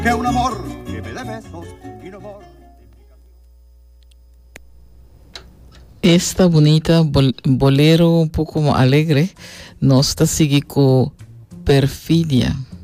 que un amor que me dé besos y no amor. Esta bonita bolero un poco alegre nos está sigue con Perfidia.